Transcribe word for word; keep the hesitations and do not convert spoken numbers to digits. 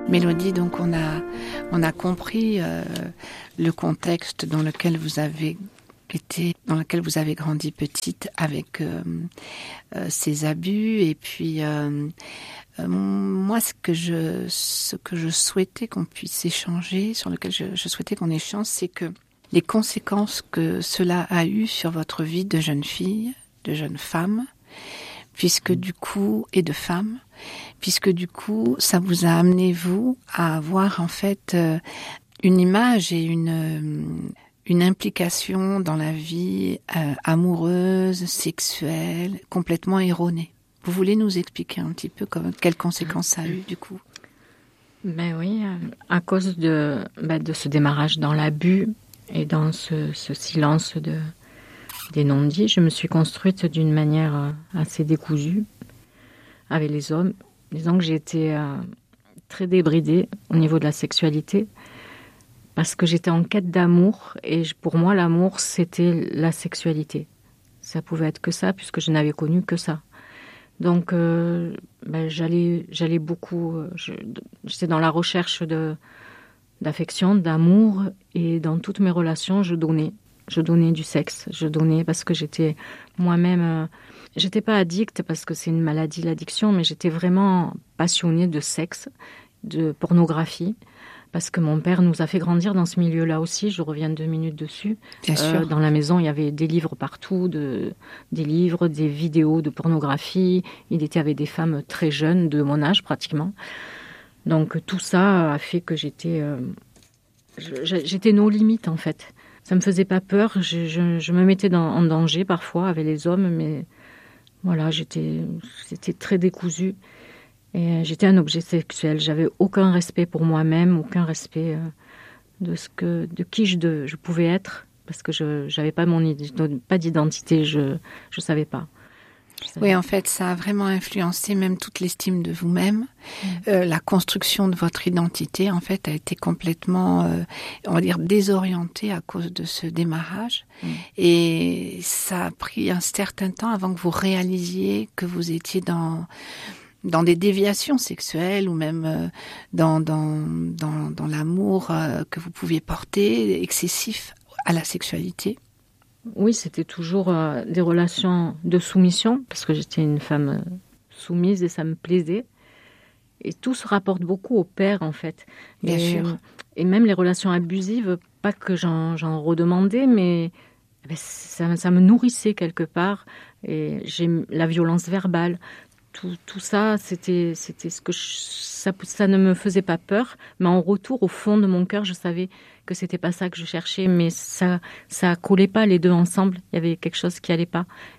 Mélodie, donc on a, on a compris euh, le contexte dans lequel vous avez été, dans lequel vous avez grandi petite avec euh, euh, ces abus. Et puis, euh, euh, moi, ce que je, ce que je souhaitais qu'on puisse échanger, sur lequel je, je souhaitais qu'on échange, c'est que les conséquences que cela a eu sur votre vie de jeune fille, de jeune femme, puisque du coup, et de femme, puisque du coup, ça vous a amené, vous, à avoir en fait euh, une image et une, euh, une implication dans la vie euh, amoureuse, sexuelle, complètement erronée. Vous voulez nous expliquer un petit peu comme, quelles conséquences ça a eu du coup ? Ben oui, à cause de, ben de ce démarrage dans l'abus et dans ce, ce silence de, des non-dits, je me suis construite d'une manière assez décousue avec les hommes. Disons que j'ai été euh, très débridée au niveau de la sexualité parce que j'étais en quête d'amour et pour moi l'amour c'était la sexualité. Ça pouvait être que ça puisque je n'avais connu que ça. Donc euh, ben, j'allais, j'allais beaucoup, je, j'étais dans la recherche de, d'affection, d'amour et dans toutes mes relations je donnais. Je donnais du sexe, je donnais parce que j'étais moi-même... Euh, j'étais pas addict parce que c'est une maladie, l'addiction, mais j'étais vraiment passionnée de sexe, de pornographie, parce que mon père nous a fait grandir dans ce milieu-là aussi, je reviens deux minutes dessus. Bien sûr. Euh, dans la maison, il y avait des livres partout, de, des livres, des vidéos de pornographie. Il était avec des femmes très jeunes, de mon âge pratiquement. Donc tout ça a fait que j'étais... Euh, j'étais nos limites en fait. Ça me faisait pas peur, je, je, je me mettais dans, en danger parfois avec les hommes, mais voilà, j'étais, j'étais très décousue. Et j'étais un objet sexuel, j'avais aucun respect pour moi-même, aucun respect euh, de, ce que, de qui je, de, je pouvais être, parce que je n'avais pas, mon, pas d'identité, je ne savais pas. Oui, en fait, ça a vraiment influencé même toute l'estime de vous-même. Mmh. Euh, la construction de votre identité, en fait, a été complètement, euh, on va dire, désorientée à cause de ce démarrage. Mmh. Et ça a pris un certain temps avant que vous réalisiez que vous étiez dans dans des déviations sexuelles ou même euh, dans dans dans, dans l'amour euh, que vous pouviez porter excessif à la sexualité. Oui, c'était toujours euh, des relations de soumission, parce que j'étais une femme euh, soumise et ça me plaisait. Et tout se rapporte beaucoup au père, en fait. Bien et, sûr. Et même les relations abusives, pas que j'en, j'en redemandais, mais ben, ça, ça me nourrissait quelque part. Et j'ai la violence verbale. Tout, tout ça, c'était, c'était ce que je, ça, ça ne me faisait pas peur, mais en retour, au fond de mon cœur, je savais que c'était pas ça que je cherchais, mais ça, ça collait pas les deux ensemble. Il y avait quelque chose qui allait pas,